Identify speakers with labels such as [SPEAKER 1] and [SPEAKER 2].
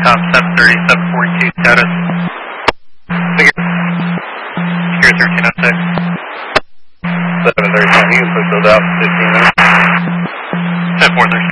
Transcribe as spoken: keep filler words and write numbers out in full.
[SPEAKER 1] Tom, seven thirty, seven forty-two, status. Secure thirteen oh six.
[SPEAKER 2] seven thirty-seven, you can push those out for fifteen minutes.
[SPEAKER 1] ten four thirteen.